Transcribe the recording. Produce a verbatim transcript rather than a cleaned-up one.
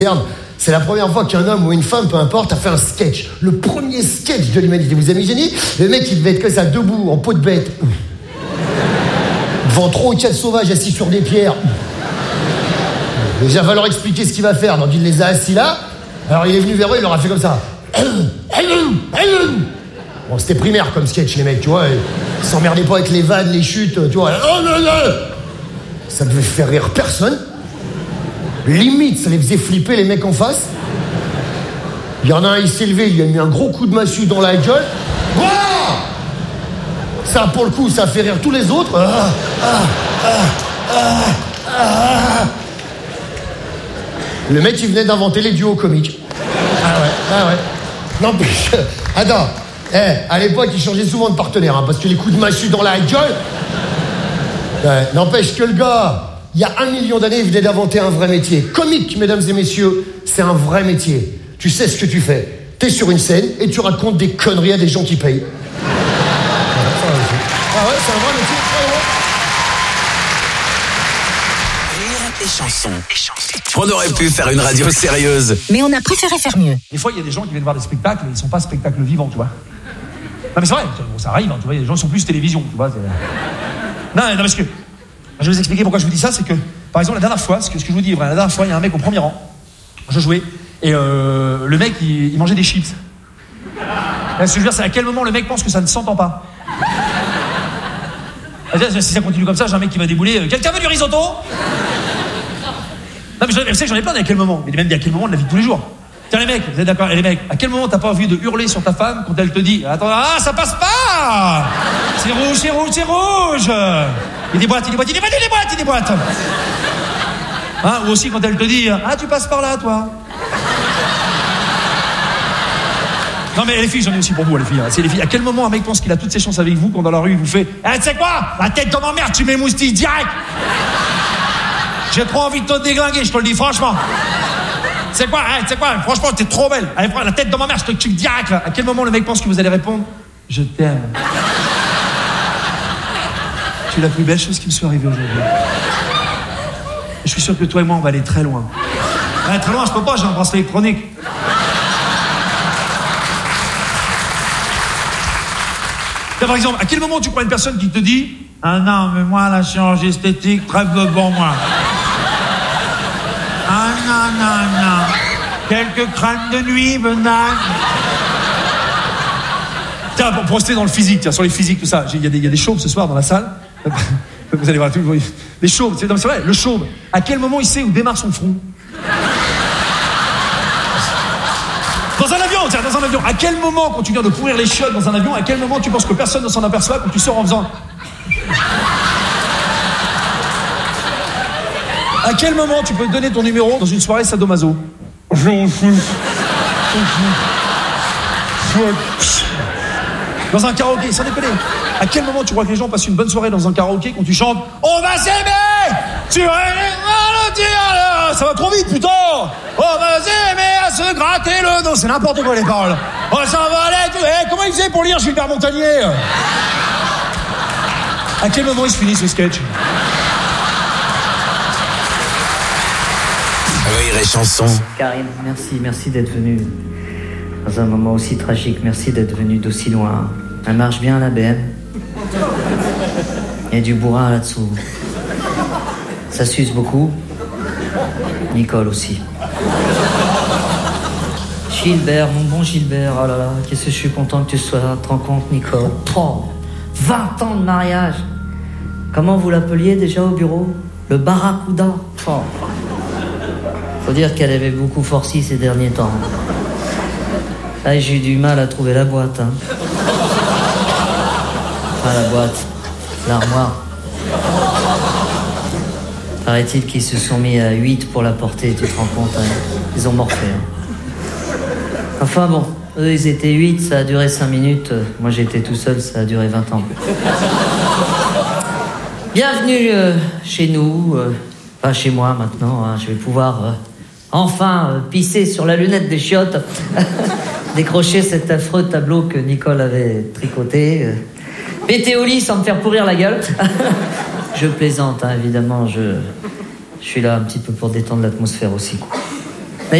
C'est la première fois qu'un homme ou une femme, peu importe, a fait un sketch. Le premier sketch de l'humanité. Vous imaginez ? Le mec, il devait être comme ça, debout, en peau de bête. Devant trop de sauvages assis sur des pierres. Déjà, va leur expliquer ce qu'il va faire. Donc, il les a assis là. Alors, il est venu vers eux, il leur a fait comme ça. Bon, c'était primaire comme sketch, les mecs, tu vois. Ils s'emmerdaient pas avec les vannes, les chutes, tu vois. Ça devait faire rire personne. Limite, ça les faisait flipper, les mecs en face. Il y en a un, il s'est levé, il lui a mis un gros coup de massue dans la gueule. Ouah, ça, pour le coup, ça a fait rire tous les autres. Ah, ah, ah, ah, ah. Le mec, il venait d'inventer les duos comiques. Ah ouais, ah ouais. Non, mais... Attends, eh, à l'époque, il changeait souvent de partenaire, hein, parce que les coups de massue dans la gueule... Ouais, n'empêche que le gars... Il y a un million d'années, il venait d'inventer un vrai métier. Comique, mesdames et messieurs, c'est un vrai métier. Tu sais ce que tu fais. T'es sur une scène et tu racontes des conneries à des gens qui payent. Ah ouais, c'est un vrai métier. Rire et chansons. On aurait pu faire une radio sérieuse. Mais on a préféré faire mieux. Des fois, il y a des gens qui viennent voir des spectacles, mais ils sont pas spectacles vivants, tu vois. Non, mais c'est vrai, bon, ça arrive, hein, tu vois, les gens sont plus télévision, tu vois. Non, non, parce que... Je vais vous expliquer pourquoi je vous dis ça, c'est que, par exemple, la dernière fois, ce que, ce que je vous dis est vrai, la dernière fois, il y a un mec au premier rang, je jouais, et euh, le mec, il, il mangeait des chips. Là, ce que je veux dire, c'est à quel moment le mec pense que ça ne s'entend pas. Si ça continue comme ça, j'ai un mec qui va débouler, quelqu'un veut du risotto ? Non, mais je sais que j'en ai plein, mais à quel moment ? Mais même à quel moment de la vie de tous les jours ? Tiens les mecs, vous êtes d'accord ? Et les mecs, à quel moment t'as pas envie de hurler sur ta femme quand elle te dit « Attends, ah, ça passe pas ! C'est rouge, c'est rouge, c'est rouge !» Il déboîte, il déboîte, il déboîte, il déboîte, il déboîte. Hein, ou aussi quand elle te dit « Ah, tu passes par là, toi !» Non mais les filles, j'en ai aussi pour vous, les filles. Hein. C'est les filles. À quel moment un mec pense qu'il a toutes ses chances avec vous quand dans la rue il vous fait « Eh, tu sais quoi ? La tête de ma mère, tu mets moustille direct !» J'ai trop envie de te déglinguer, je te le dis franchement. C'est quoi, hein, c'est quoi, franchement, t'es trop belle. Allez, prends la tête dans ma mère, je te tue direct, là. À quel moment le mec pense que vous allez répondre « Je t'aime ». Tu es la plus belle chose qui me soit arrivée aujourd'hui. Je suis sûr que toi et moi, on va aller très loin. Ouais, très loin, je peux pas, j'ai un bracelet électronique. Là, par exemple, à quel moment tu prends une personne qui te dit « Ah non, mais moi, la chirurgie esthétique, trêve de bon, moi. » Ah non, non, non. Quelques crèmes de nuit, benignes. Tiens, pour rester dans le physique, tiens, sur les physiques, tout ça, il y, y a des chauves ce soir dans la salle. Vous allez voir, tout, les chauves, c'est, c'est vrai, le chauve. À quel moment il sait où démarre son front ? Dans un avion, tiens, dans un avion. À quel moment, quand tu viens de pourrir les chiottes dans un avion, à quel moment tu penses que personne ne s'en aperçoit quand tu sors en faisant... À quel moment tu peux donner ton numéro dans une soirée sadomaso ? Dans un karaoké, sans déconner. À quel moment tu crois que les gens passent une bonne soirée dans un karaoké quand tu chantes « On va s'aimer ! Tu ça va trop vite, putain ! On va s'aimer à se gratter le dos !» C'est n'importe quoi les paroles. On s'en va aller, tout. Eh, comment il faisait pour lire Gilbert Montagnier ? À quel moment il se finit ce sketch ? Rire et chansons. Karim, merci, merci d'être venu dans un moment aussi tragique. Merci d'être venu d'aussi loin. Elle marche bien la B M. Il y a du bourrin là-dessous. Ça suce beaucoup. Nicole aussi. Gilbert, mon bon Gilbert, oh là là, qu'est-ce que je suis content que tu sois là. Te rends compte, Nicole ? Oh, vingt ans de mariage. Comment vous l'appeliez déjà au bureau ? Le barracuda. Oh. Faut dire qu'elle avait beaucoup forci ces derniers temps. Là, j'ai eu du mal à trouver la boîte. Hein. Pas la boîte, l'armoire. Paraît-il qu'ils se sont mis à huit pour la porter, tu te rends compte, hein. Ils ont morflé. Hein. Enfin bon, eux ils étaient huit, ça a duré cinq minutes. Moi j'étais tout seul, ça a duré vingt ans. Bienvenue euh, chez nous, euh, enfin chez moi maintenant, hein. Je vais pouvoir euh, enfin euh, pisser sur la lunette des chiottes. Décrocher cet affreux tableau que Nicole avait tricoté. Euh, péter au lit sans me faire pourrir la gueule. Je plaisante, hein, évidemment, je, je suis là un petit peu pour détendre l'atmosphère aussi.